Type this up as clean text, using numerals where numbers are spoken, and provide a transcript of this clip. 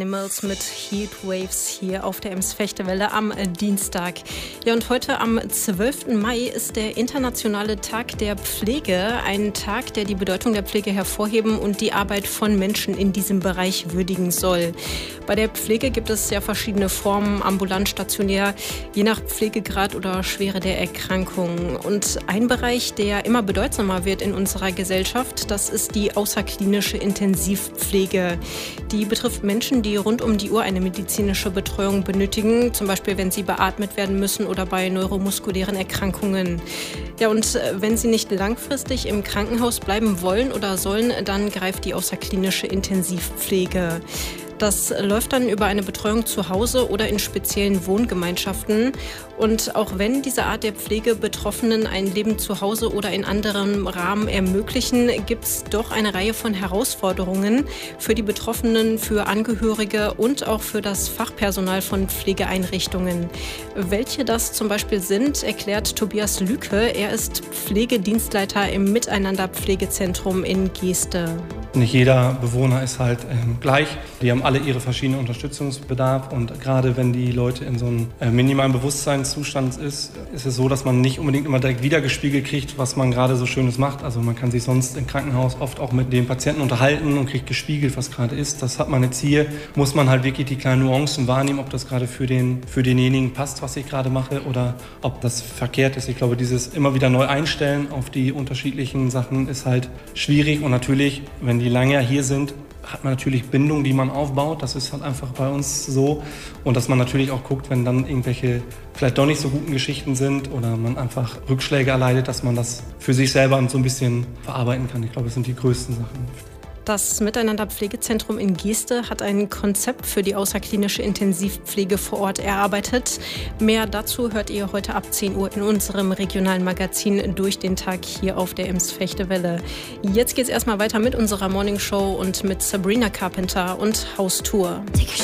Animals mit Heatwaves hier auf der Ems-Fechtewelle am Dienstag. Ja, und heute am 12. Mai ist der internationale Tag der Pflege. Ein Tag, der die Bedeutung der Pflege hervorheben und die Arbeit von Menschen in diesem Bereich würdigen soll. Bei der Pflege gibt es ja verschiedene Formen, ambulant, stationär, je nach Pflegegrad oder Schwere der Erkrankung. Und ein Bereich, der immer bedeutsamer wird in unserer Gesellschaft, das ist die außerklinische Intensivpflege. Die betrifft Menschen, die rund um die Uhr eine medizinische Betreuung benötigen, zum Beispiel wenn sie beatmet werden müssen oder bei neuromuskulären Erkrankungen. Ja, und wenn sie nicht langfristig im Krankenhaus bleiben wollen oder sollen, dann greift die außerklinische Intensivpflege. Das läuft dann über eine Betreuung zu Hause oder in speziellen Wohngemeinschaften. Und auch wenn diese Art der Pflege Betroffenen ein Leben zu Hause oder in anderem Rahmen ermöglichen, gibt es doch eine Reihe von Herausforderungen für die Betroffenen, für Angehörige und auch für das Fachpersonal von Pflegeeinrichtungen. Welche das zum Beispiel sind, erklärt Tobias Lüke. Er ist Pflegedienstleiter im Miteinander-Pflegezentrum in Geeste. Nicht jeder Bewohner ist halt gleich. Die haben alle ihre verschiedenen Unterstützungsbedarf und gerade wenn die Leute in so einem minimalen Bewusstseinszustand ist es so, dass man nicht unbedingt immer direkt wiedergespiegelt kriegt, was man gerade so Schönes macht. Also man kann sich sonst im Krankenhaus oft auch mit den Patienten unterhalten und kriegt gespiegelt, was gerade ist. Das hat man jetzt hier, muss man halt wirklich die kleinen Nuancen wahrnehmen, ob das gerade für denjenigen passt, was ich gerade mache oder ob das verkehrt ist. Ich glaube, dieses immer wieder neu einstellen auf die unterschiedlichen Sachen ist halt schwierig und natürlich, wenn die lange hier sind, hat man natürlich Bindung, die man aufbaut. Das ist halt einfach bei uns so. Und dass man natürlich auch guckt, wenn dann irgendwelche vielleicht doch nicht so guten Geschichten sind oder man einfach Rückschläge erleidet, dass man das für sich selber so ein bisschen verarbeiten kann. Ich glaube, das sind die größten Sachen. Das Miteinander-Pflegezentrum in Geeste hat ein Konzept für die außerklinische Intensivpflege vor Ort erarbeitet. Mehr dazu hört ihr heute ab 10 Uhr in unserem regionalen Magazin Durch den Tag hier auf der Ems-Fechtewelle. Jetzt geht's erstmal weiter mit unserer Morningshow und mit Sabrina Carpenter und Haustour.